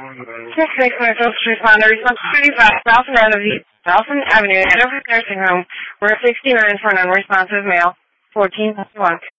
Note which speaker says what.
Speaker 1: 669 first responder, response 35, Ralston Avenue, Edover Nursing Home, where 69 for an unresponsive male, 1451.